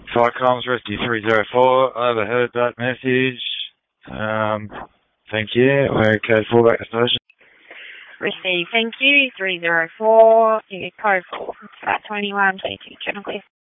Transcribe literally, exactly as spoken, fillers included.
Flight comms, Rescue three zero four, overheard that message. Um, thank you. We're code four back to station. Receive, thank you. three zero four, you get code four. Flight twenty-one, twenty-two, general clear.